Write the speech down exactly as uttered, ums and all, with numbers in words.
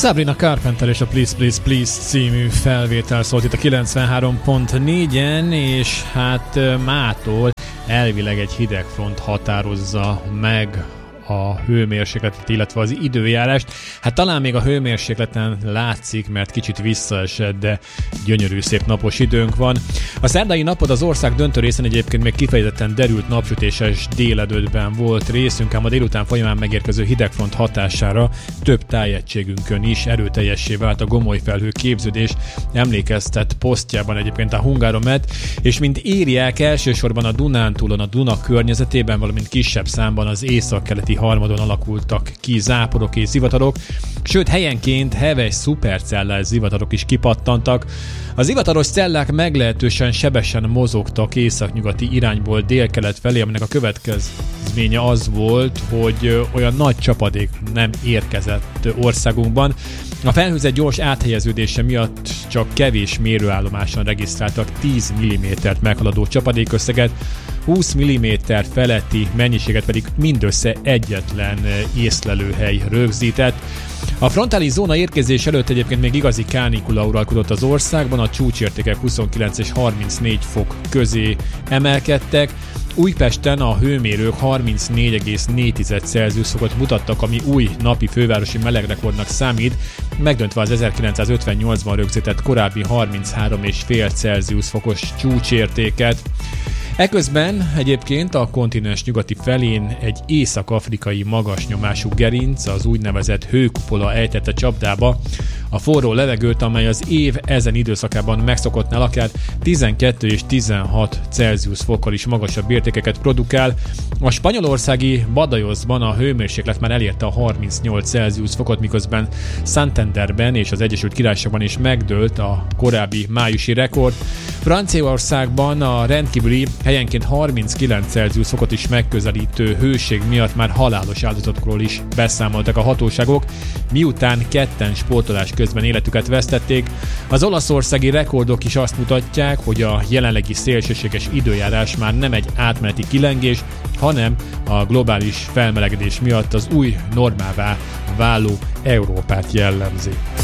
Sabrina Carpenter és a Please Please Please című felvétel szólt itt a kilencvenhárom pont négyen, és hát mától elvileg egy hidegfront határozza meg a hőmérsékletet, illetve az időjárást. Hát talán még a hőmérsékleten látszik, mert kicsit visszaesett, de gyönyörű szép napos időnk van. A szerdai napod az ország döntő részen egyébként még kifejezetten derült napsütéses délelőttben volt részünk, ám a délután folyamán megérkező hidegfront hatására több tájegységünkön is erőteljessé vált a gomoly felhő képződés, emlékeztet posztjában egyébként a Hungáromet, és mint írják, elsősorban a Dunántúlon, a Duna környezetében, valamint kisebb számban az északkeleti harmadon alakultak ki záporok és zivatarok, sőt helyenként heves szupercellás zivatarok is kipattantak. Az zivataros cellák meglehetősen sebesen mozogtak északnyugati irányból délkelet felé, aminek a következménye az volt, hogy olyan nagy csapadék nem érkezett országunkban. A felhőzet gyors áthelyeződése miatt csak kevés mérőállomáson regisztráltak tíz millimétert meghaladó csapadékösszeget, húsz milliméter feletti mennyiséget pedig mindössze egyetlen észlelőhely rögzített. A frontális zóna érkezés előtt egyébként még igazi kánikula uralkodott az országban, a csúcsértékek huszonkilenc és harmincnégy fok közé emelkedtek. Újpesten a hőmérők harmincnégy egész négy Celsius fokot mutattak, ami új napi fővárosi melegrekordnak számít, megdöntve az ezerkilencszázötvennyolcban rögzített korábbi harminchárom egész öt Celsius fokos csúcsértéket. Eközben egyébként a kontinens nyugati felén egy észak-afrikai magasnyomású gerinc, az úgynevezett hőkupola ejtette csapdába a forró levegőt, amely az év ezen időszakában megszokottnál akár tizenkettő és tizenhat Celsius fokkal is magasabb értékeket produkál. A spanyolországi Badajosban a hőmérséklet már elérte a harmincnyolc Celsius fokot, miközben Santanderben és az Egyesült Királyságban is megdőlt a korábbi májusi rekord. Franciaországban a rendkívüli helyenként harminckilenc Celsius fokot is megközelítő hőség miatt már halálos áldozatokról is beszámoltak a hatóságok, miután ketten sportolás közben életüket vesztették. Az olaszországi rekordok is azt mutatják, hogy a jelenlegi szélsőséges időjárás már nem egy átmeneti kilengés, hanem a globális felmelegedés miatt az új normává váló Európát jellemzi.